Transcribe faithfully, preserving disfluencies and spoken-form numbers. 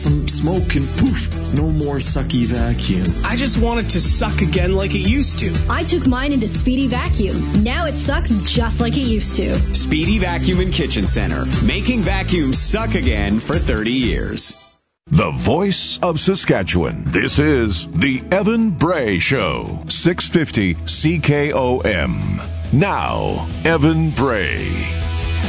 some smoke and poof, no more sucky vacuum. I just want it to suck again like it used to. I took mine into Speedy Vacuum. Now it sucks just like it used to. Speedy Vacuum and Kitchen Center, making vacuums suck again for thirty years. The voice of Saskatchewan. This is the Evan Bray Show, six fifty C K O M. Now, Evan Bray.